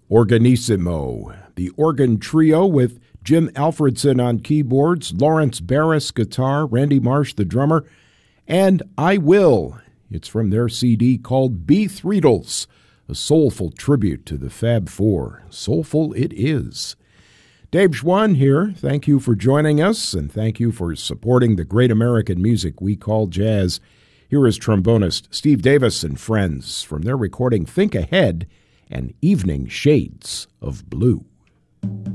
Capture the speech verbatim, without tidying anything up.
Organissimo, the organ trio with Jim Alfredson on keyboards, Lawrence Barris guitar, Randy Marsh the drummer, and I Will. It's from their C D called Beathreedles, a soulful tribute to the Fab Four. Soulful it is. Dave Schwann here. Thank you for joining us, and thank you for supporting the great American music we call jazz. Here is trombonist Steve Davis and friends from their recording Think Ahead and Evening Shades of Blue.